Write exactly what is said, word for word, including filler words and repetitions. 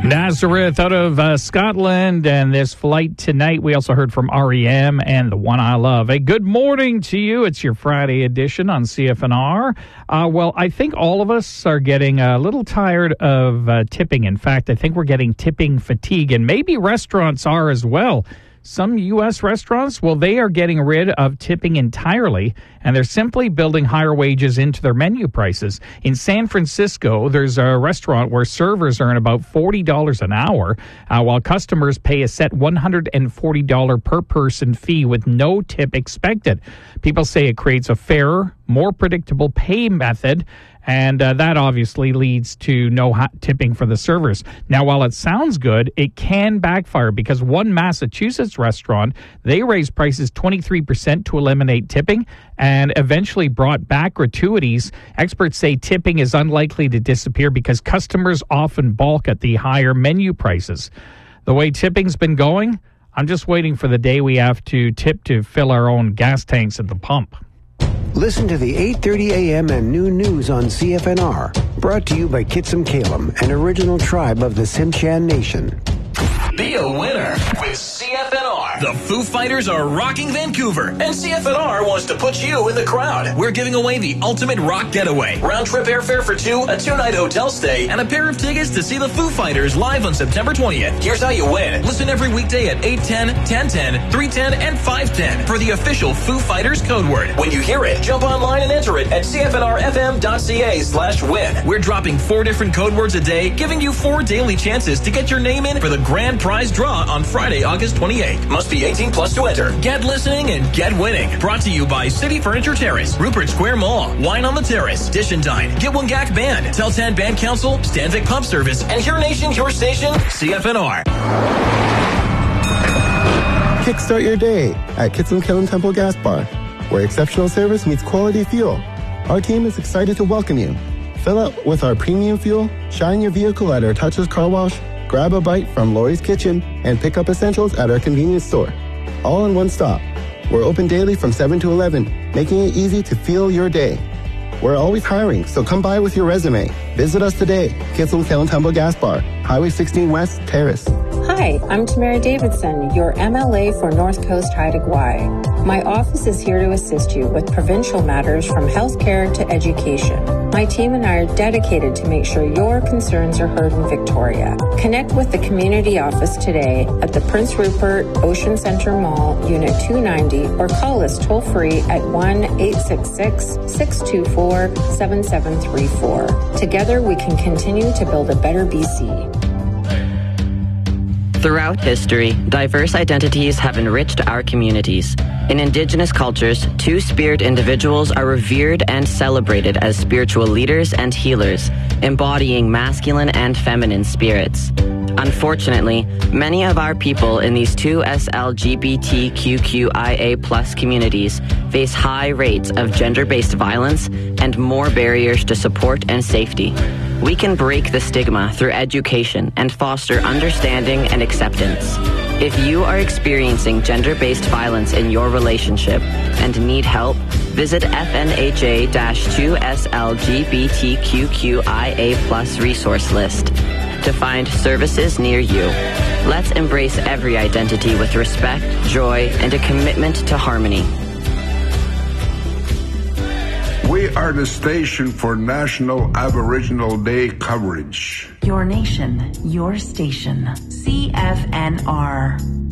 Nazareth out of uh, Scotland, and this flight tonight. We also heard from R E M and The One I Love. A good morning to you. It's your Friday edition on C F N R. Uh, well, I think all of us are getting a little tired of uh, tipping. In fact, I think we're getting tipping fatigue, and maybe restaurants are as well. Some U S restaurants, well, they are getting rid of tipping entirely, and they're simply building higher wages into their menu prices. In San Francisco, there's a restaurant where servers earn about forty dollars an hour, uh, while customers pay a set one hundred forty dollars per person fee with no tip expected. People say it creates a fairer, more predictable pay method, and uh, that obviously leads to no hot tipping for the servers. Now, while it sounds good, it can backfire because one Massachusetts restaurant, they raised prices twenty-three percent to eliminate tipping and eventually brought back gratuities. Experts say tipping is unlikely to disappear because customers often balk at the higher menu prices. The way tipping's been going, I'm just waiting for the day we have to tip to fill our own gas tanks at the pump. Listen to the eight thirty a.m. and noon news on C F N R. Brought to you by Kitsum Kalem, an original tribe of the Tsimshian Nation. Be a winner with C F N R. The Foo Fighters are rocking Vancouver, and C F N R wants to put you in the crowd. We're giving away the ultimate rock getaway. Round-trip airfare for two, a two-night hotel stay, and a pair of tickets to see the Foo Fighters live on September twentieth. Here's how you win. Listen every weekday at eight ten, ten ten, three ten, and five ten for the official Foo Fighters code word. When you hear it, jump online and enter it at c f n r f m dot c a slash win. We're dropping four different code words a day, giving you four daily chances to get your name in for the grand prize draw on Friday, August twenty-eighth. Must be eighteen plus to enter. Get listening and get winning. Brought to you by City Furniture Terrace, Rupert Square Mall, Wine on the Terrace, Dish and Dine, Gitwangak Band, Teltan Band Council, Stanvic Pump Service, and Your Nation, Your Station, C F N R. Kickstart your day at Kitsum Kalem Temple Gas Bar, where exceptional service meets quality fuel. Our team is excited to welcome you. Fill up with our premium fuel, shine your vehicle at our touchless car wash, grab a bite from Lori's Kitchen, and pick up essentials at our convenience store. All in one stop. We're open daily from seven to eleven, making it easy to fuel your day. We're always hiring, so come by with your resume. Visit us today, Kitsum Kalem Temple Gas Bar, Highway sixteen West, Terrace. Hi, I'm Tamara Davidson, your M L A for North Coast Haida Gwaii. My office is here to assist you with provincial matters from healthcare to education. My team and I are dedicated to make sure your concerns are heard in Victoria. Connect with the community office today at the Prince Rupert Ocean Center Mall, Unit two ninety, or call us toll-free at one eight six six, six two four, seven seven three four. Together, we can continue to build a better B C. Throughout history, diverse identities have enriched our communities. In Indigenous cultures, two-spirit individuals are revered and celebrated as spiritual leaders and healers, embodying masculine and feminine spirits. Unfortunately, many of our people in these two S L G B T Q Q I A plus communities face high rates of gender-based violence and more barriers to support and safety. We can break the stigma through education and foster understanding and acceptance. If you are experiencing gender-based violence in your relationship and need help, visit F N H A two S L G B T Q Q I A plus resource list to find services near you. Let's embrace every identity with respect, joy, and a commitment to harmony. We are the station for National Aboriginal Day coverage. Your nation, your station. C F N R.